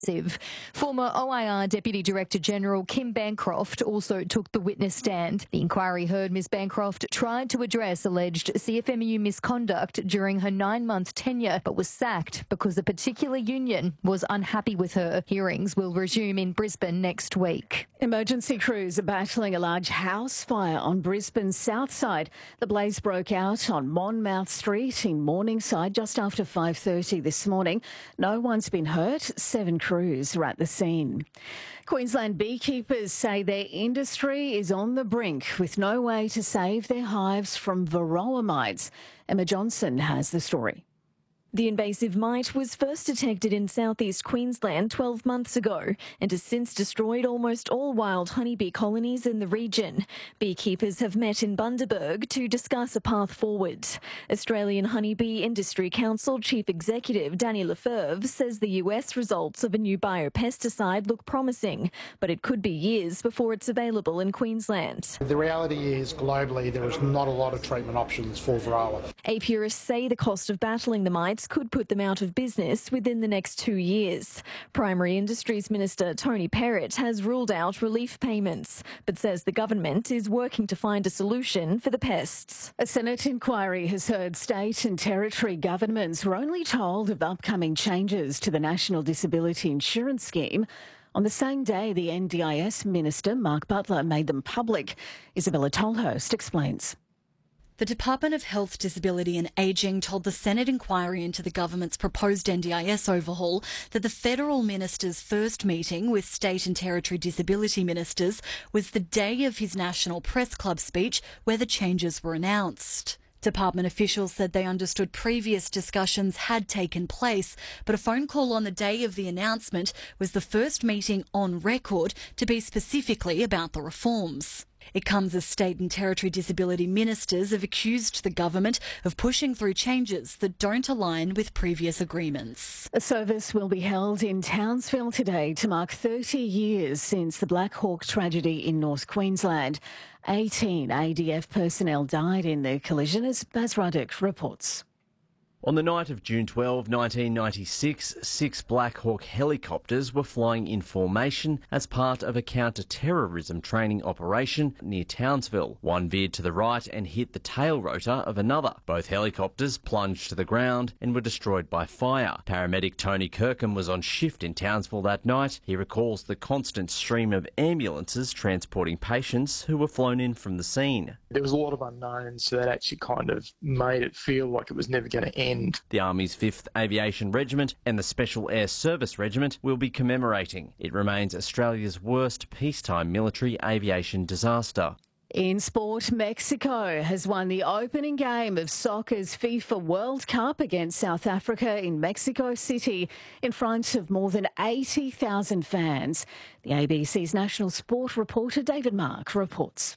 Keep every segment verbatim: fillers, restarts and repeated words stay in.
Former O I R Deputy Director General Kim Bancroft also took the witness stand. The inquiry heard Miz Bancroft tried to address alleged C F M E U misconduct during her nine-month tenure, but was sacked because a particular union was unhappy with her. Hearings will resume in Brisbane next week. Emergency crews are battling a large house fire on Brisbane's south side. The blaze broke out on Monmouth Street in Morningside just after five thirty this morning. No one's been hurt. Seven crews are at the scene. Queensland beekeepers say their industry is on the brink with no way to save their hives from varroa mites. Emma Johnson has the story. The invasive mite was first detected in southeast Queensland twelve months ago and has since destroyed almost all wild honeybee colonies in the region. Beekeepers have met in Bundaberg to discuss a path forward. Australian Honeybee Industry Council Chief Executive Danny Lefebvre says the U S results of a new biopesticide look promising, but it could be years before it's available in Queensland. The reality is globally there is not a lot of treatment options for varroa. Apiarists say the cost of battling the mites could put them out of business within the next two years. Primary Industries Minister Tony Perrott has ruled out relief payments, but says the government is working to find a solution for the pests. A Senate inquiry has heard state and territory governments were only told of upcoming changes to the National Disability Insurance Scheme on the same day the N D I S Minister, Mark Butler, made them public. Isabella Tolhurst explains. The Department of Health, Disability and Ageing told the Senate inquiry into the government's proposed N D I S overhaul that the federal minister's first meeting with state and territory disability ministers was the day of his National Press Club speech where the changes were announced. Department officials said they understood previous discussions had taken place, but a phone call on the day of the announcement was the first meeting on record to be specifically about the reforms. It comes as state and territory disability ministers have accused the government of pushing through changes that don't align with previous agreements. A service will be held in Townsville today to mark thirty years since the Black Hawk tragedy in North Queensland. eighteen A D F personnel died in the collision, as Baz Ruddock reports. On the night of June twelfth, nineteen ninety-six, six Black Hawk helicopters were flying in formation as part of a counter-terrorism training operation near Townsville. One veered to the right and hit the tail rotor of another. Both helicopters plunged to the ground and were destroyed by fire. Paramedic Tony Kirkham was on shift in Townsville that night. He recalls the constant stream of ambulances transporting patients who were flown in from the scene. There was a lot of unknowns, so that actually kind of made it feel like it was never going to end. The Army's fifth Aviation Regiment and the Special Air Service Regiment will be commemorating. It remains Australia's worst peacetime military aviation disaster. In sport, Mexico has won the opening game of soccer's FIFA World Cup against South Africa in Mexico City in front of more than eighty thousand fans. The A B C's national sport reporter David Mark reports.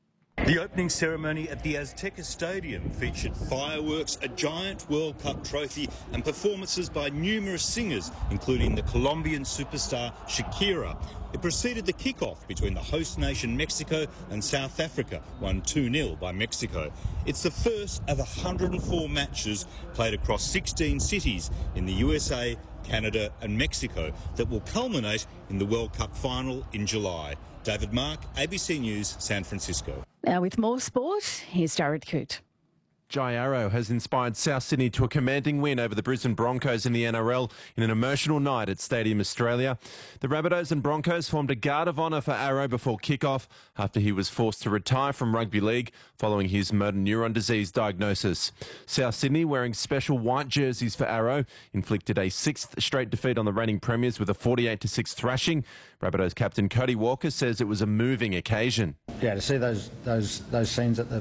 The opening ceremony at the Azteca Stadium featured fireworks, a giant World Cup trophy and performances by numerous singers, including the Colombian superstar Shakira. It preceded the kick-off between the host nation Mexico and South Africa, won two nil by Mexico. It's the first of one hundred four matches played across sixteen cities in the U S A, Canada and Mexico that will culminate in the World Cup final in July. David Mark, A B C News, San Francisco. Now with more sport, here's Jared Coote. Jai Arrow has inspired South Sydney to a commanding win over the Brisbane Broncos in the N R L in an emotional night at Stadium Australia. The Rabbitohs and Broncos formed a guard of honour for Arrow before kick-off after he was forced to retire from rugby league following his motor neuron disease diagnosis. South Sydney, wearing special white jerseys for Arrow, inflicted a sixth straight defeat on the reigning premiers with a forty-eight to six thrashing. Rabbitohs captain Cody Walker says it was a moving occasion. Yeah, to see those those those scenes at the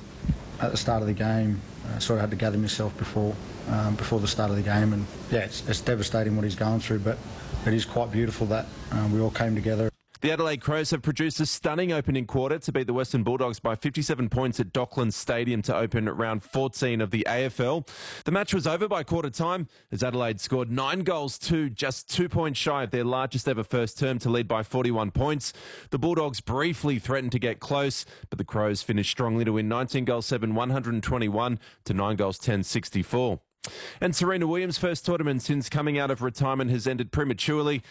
at the start of the game, I uh, sort of had to gather myself before um, before the start of the game, and yeah, it's, it's devastating what he's going through, but it is quite beautiful that uh, we all came together. The Adelaide Crows have produced a stunning opening quarter to beat the Western Bulldogs by fifty-seven points at Docklands Stadium to open round fourteen of the A F L. The match was over by quarter time as Adelaide scored nine goals to just two points shy of their largest ever first term to lead by forty-one points. The Bulldogs briefly threatened to get close, but the Crows finished strongly to win nineteen goals seven, one hundred twenty-one to nine goals ten, sixty-four. And Serena Williams' first tournament since coming out of retirement has ended prematurely